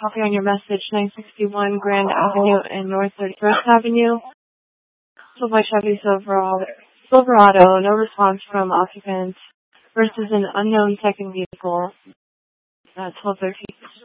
copy on your message, 961 Grand Avenue and North 31st Avenue. Sold by Chevy Silverado, no response from occupants versus an unknown second vehicle. 1213.